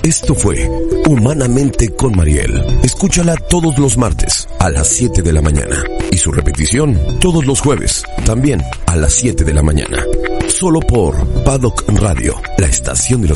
Esto fue Humanamente con Mariel. Escúchala todos los martes a las 7 de la mañana y su repetición todos los jueves, también a las 7 de la mañana. Solo por Paddock Radio, la estación de los